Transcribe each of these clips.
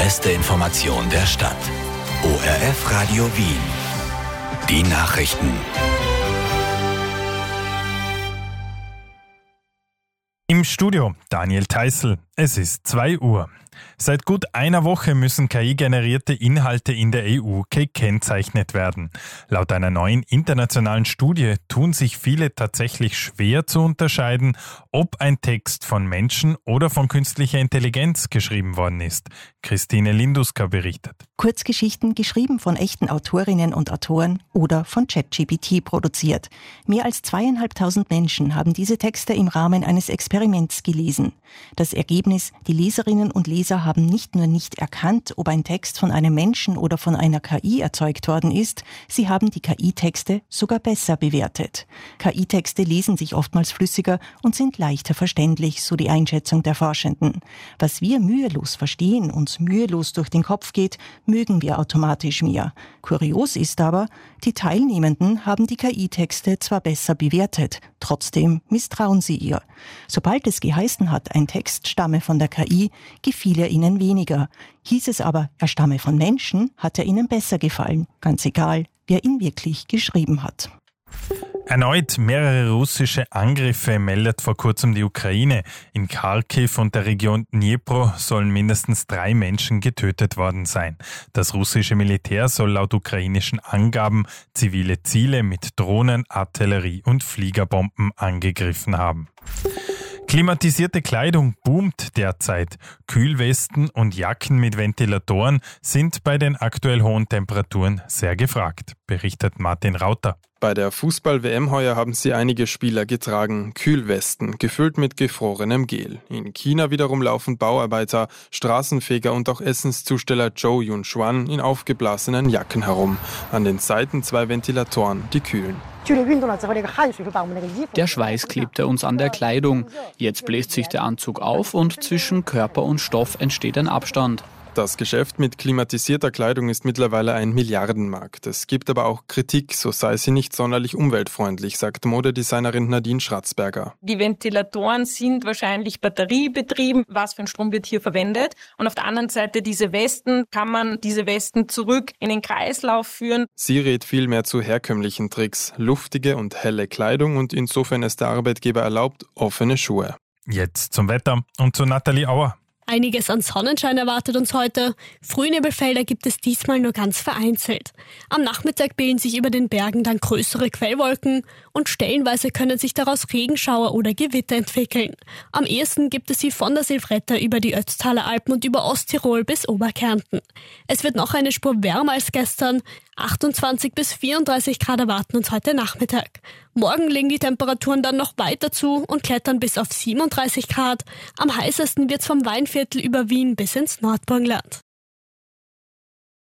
beste Information der Stadt. ORF Radio Wien. Die Nachrichten. Im Studio Daniel Theißl. Es ist 2 Uhr. Seit gut einer Woche müssen KI-generierte Inhalte in der EU gekennzeichnet werden. Laut einer neuen internationalen Studie tun sich viele tatsächlich schwer zu unterscheiden, ob ein Text von Menschen oder von künstlicher Intelligenz geschrieben worden ist. Christine Linduska berichtet. Kurzgeschichten geschrieben von echten Autorinnen und Autoren oder von ChatGPT produziert. Mehr als 2.500 Menschen haben diese Texte im Rahmen eines Experiments gelesen. Das Ergebnis: Die Leserinnen und Leser haben nicht nur nicht erkannt, ob ein Text von einem Menschen oder von einer KI erzeugt worden ist, sie haben die KI-Texte sogar besser bewertet. KI-Texte lesen sich oftmals flüssiger und sind leichter verständlich, so die Einschätzung der Forschenden. Was wir mühelos verstehen, uns mühelos durch den Kopf geht, mögen wir automatisch mehr. Kurios ist aber, die Teilnehmenden haben die KI-Texte zwar besser bewertet, trotzdem misstrauen sie ihr. Sobald es geheißen hat, ein Text stamme von der KI, gefiel er ihnen weniger. Hieß es aber, er stamme von Menschen, hat er ihnen besser gefallen. Ganz egal, wer ihn wirklich geschrieben hat. Erneut mehrere russische Angriffe meldet vor kurzem die Ukraine. In Kharkiv und der Region Dnipro sollen mindestens 3 Menschen getötet worden sein. Das russische Militär soll laut ukrainischen Angaben zivile Ziele mit Drohnen, Artillerie und Fliegerbomben angegriffen haben. Klimatisierte Kleidung boomt derzeit. Kühlwesten und Jacken mit Ventilatoren sind bei den aktuell hohen Temperaturen sehr gefragt, berichtet Martin Rauter. Bei der Fußball-WM heuer haben sie einige Spieler getragen, Kühlwesten, gefüllt mit gefrorenem Gel. In China wiederum laufen Bauarbeiter, Straßenfeger und auch Essenszusteller Zhou Yunxuan in aufgeblasenen Jacken herum. An den Seiten 2 Ventilatoren, die kühlen. Der Schweiß klebte uns an der Kleidung. Jetzt bläst sich der Anzug auf und zwischen Körper und Stoff entsteht ein Abstand. Das Geschäft mit klimatisierter Kleidung ist mittlerweile ein Milliardenmarkt. Es gibt aber auch Kritik, so sei sie nicht sonderlich umweltfreundlich, sagt Modedesignerin Nadine Schratzberger. Die Ventilatoren sind wahrscheinlich batteriebetrieben. Was für ein Strom wird hier verwendet? Und auf der anderen Seite diese Westen, kann man diese Westen zurück in den Kreislauf führen? Sie rät vielmehr zu herkömmlichen Tricks, luftige und helle Kleidung und insofern es der Arbeitgeber erlaubt, offene Schuhe. Jetzt zum Wetter und zu Nathalie Auer. Einiges an Sonnenschein erwartet uns heute. Frühnebelfelder gibt es diesmal nur ganz vereinzelt. Am Nachmittag bilden sich über den Bergen dann größere Quellwolken und stellenweise können sich daraus Regenschauer oder Gewitter entwickeln. Am ehesten gibt es sie von der Silvretta über die Ötztaler Alpen und über Osttirol bis Oberkärnten. Es wird noch eine Spur wärmer als gestern. 28 bis 34 Grad erwarten uns heute Nachmittag. Morgen legen die Temperaturen dann noch weiter zu und klettern bis auf 37 Grad. Am heißesten wird's vom Weinviertel über Wien bis ins Nordburgenland.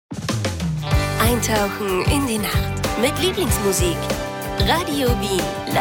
Eintauchen in die Nacht mit Lieblingsmusik. Radio Wien.